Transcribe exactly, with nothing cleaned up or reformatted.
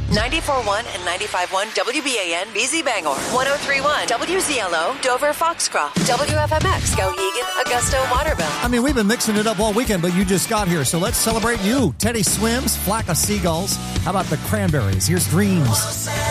ninety-four point one and ninety-five point one W B A N B Z Bangor, one oh three point one W Z L O Dover Foxcroft, W F M X Skowhegan, Augusta, Waterville. I mean, we've been mixing it up all weekend, but you just got here, so let's celebrate you. Teddy Swims, Flock of Seagulls. How about the Cranberries? Here's Dreams.